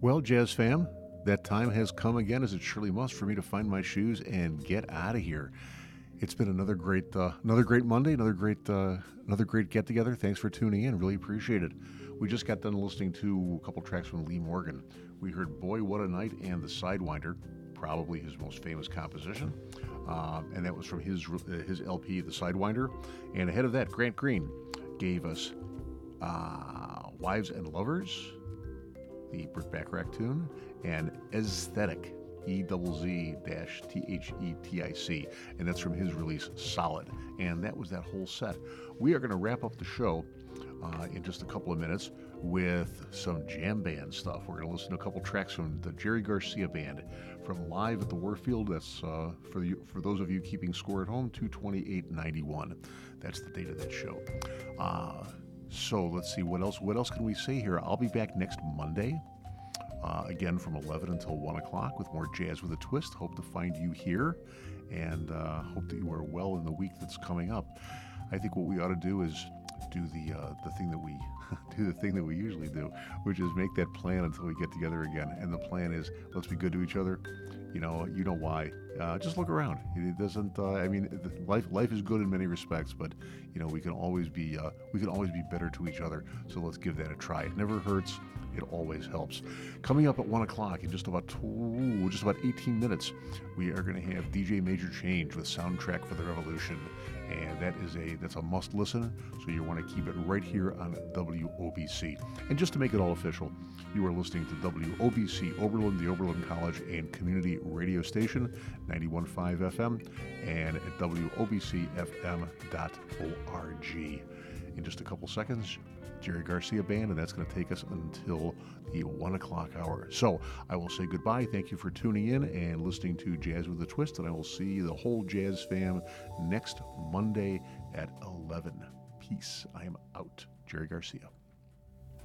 Well, Jazz fam, that time has come again, as it surely must, for me to find my shoes and get out of here. It's been another great Monday, another great get together. Thanks for tuning in. Really appreciate it. We just got done listening to a couple tracks from Lee Morgan. We heard "Boy What a Night" and "The Sidewinder," probably his most famous composition, and that was from his LP, "The Sidewinder." And ahead of that, Grant Green gave us "Wives and Lovers," the Burt Bacharach tune, and "Aesthetic," EZZ-THETIC, and that's from his release Solid. And that was that whole set. We are going to wrap up the show in just a couple of minutes with some jam band stuff. We're going to listen to a couple tracks from the Jerry Garcia Band from Live at the Warfield. That's for those of you keeping score at home, 2/28/91. That's the date of that show. So let's see, what else can we say here? I'll be back next Monday, again from 11 until 1 o'clock with more Jazz with a Twist. Hope to find you here, and hope that you are well in the week that's coming up. I think what we ought to do is do the thing that we do the thing that we usually do, which is make that plan until we get together again. And the plan is, let's be good to each other. You know why. Just look around. It doesn't. Life is good in many respects, but we can always be better to each other. So let's give that a try. It never hurts. It always helps. Coming up at 1 o'clock in just about 18 minutes, we are going to have DJ Major Change with Soundtrack for the Revolution, and that's a must listen. So you want to keep it right here on WOBC. And just to make it all official, you are listening to WOBC Oberlin, the Oberlin College and Community Radio Station, 91.5 FM, and at WOBCFM.org. In just a couple seconds, Jerry Garcia Band, and that's going to take us until the 1 o'clock hour. So I will say goodbye. Thank you for tuning in and listening to Jazz with a Twist, and I will see the whole Jazz fam next Monday at 11. Peace. I am out. Jerry Garcia.